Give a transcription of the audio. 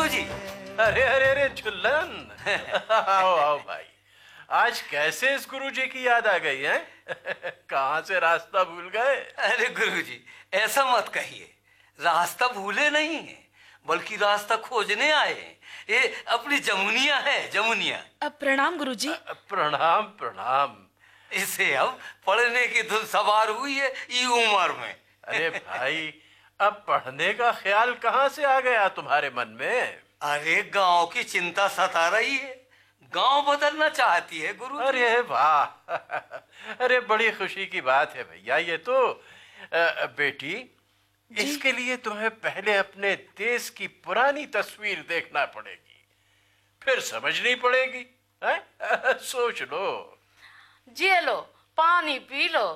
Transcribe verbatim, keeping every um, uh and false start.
गुरुजी। अरे अरे अरे झुल्लन आओ आओ भाई, आज कैसे इस गुरुजी की याद आ गई है? कहाँ से रास्ता भूल गए? अरे गुरुजी ऐसा मत कहिए, रास्ता भूले नहीं है बल्कि रास्ता खोजने आए हैं। ये अपनी जमुनिया है, जमुनिया। अब प्रणाम गुरुजी। प्रणाम प्रणाम। इसे अब पढ़ने की धुन सवार हुई है ये उम्र में। अरे भाई, अब पढ़ने का ख्याल कहाँ से आ गया तुम्हारे मन में? अरे गांव की चिंता सता रही है, गांव बदलना चाहती है गुरु। अरे वाह, अरे बड़ी खुशी की बात है भैया ये तो। अ, बेटी, इसके लिए तुम्हें पहले अपने देश की पुरानी तस्वीर देखना पड़ेगी, फिर समझनी पड़ेगी। है? सोच लो। जी लो, पानी पी लो।